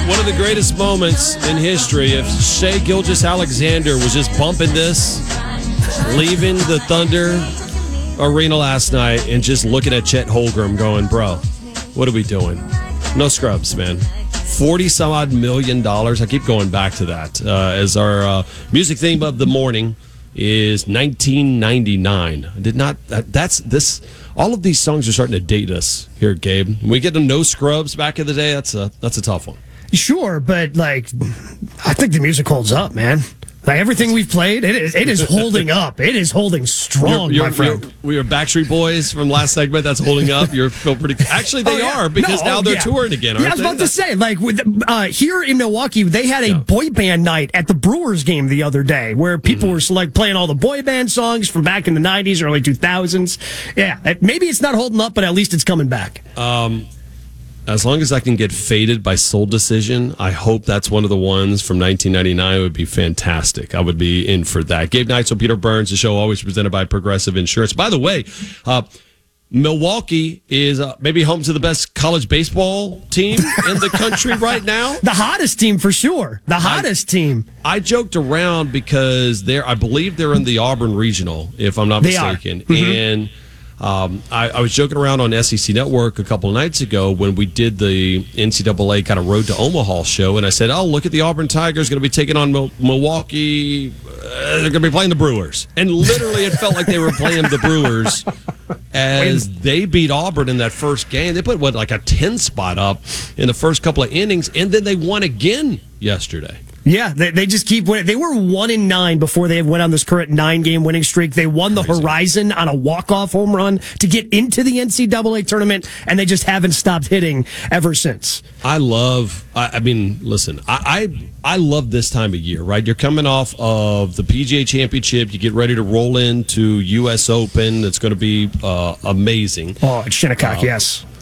one of the greatest moments in history. If Shai Gilgeous-Alexander was just bumping this, leaving the Thunder Arena last night and just looking at Chet Holmgren going, bro, what are we doing? No scrubs, man. $40-some-odd million. I keep going back to that as our music theme of the morning is 1999. I did not. That's this. All of these songs are starting to date us here, Gabe. When we get to No Scrubs back in the day, that's a tough one. Sure, but I think the music holds up, man. Like everything we've played, it is holding up. It is holding strong, my friend. We are Backstreet Boys from last segment. That's holding up. You feel pretty. Actually, they are because now they're touring again. Aren't I was about to say, here in Milwaukee, they had a boy band night at the Brewers game the other day, where people were playing all the boy band songs from back in the '90s, early 2000s. Yeah, maybe it's not holding up, but at least it's coming back. As long as I can get Faded by Soul Decision, I hope that's one of the ones from 1999. It would be fantastic. I would be in for that. Gabe Neitzel, Peter Burns, the show always presented by Progressive Insurance. By the way, Milwaukee is maybe home to the best college baseball team in the country right now. The hottest team for sure. The hottest team. I joked around because I believe they're in the Auburn Regional, if I'm not mistaken. And I was joking around on SEC Network a couple of nights ago when we did the NCAA kind of Road to Omaha show, and I said, oh, look at the Auburn Tigers going to be taking on Milwaukee. They're going to be playing the Brewers. And literally it felt like they were playing the Brewers as they beat Auburn in that first game. They put, a 10 spot up in the first couple of innings, and then they won again yesterday. Yeah, they just keep winning. They were 1-9 before they went on this current 9-game winning streak. They won the Horizon on a walk-off home run to get into the NCAA tournament, and they just haven't stopped hitting ever since. I love this time of year, right? You're coming off of the PGA Championship. You get ready to roll into U.S. Open. It's going to be amazing. Oh, at Shinnecock, yes.